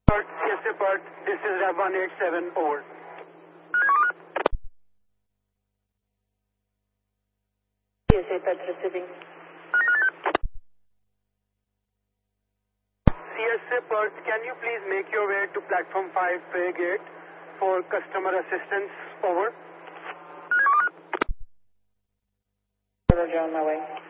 CSA Perth, this is Rev 187, over. CSA Perth receiving. CSA Perth, can you please make your way to platform 5 Pray Gate for customer assistance, over? Roger, on my way.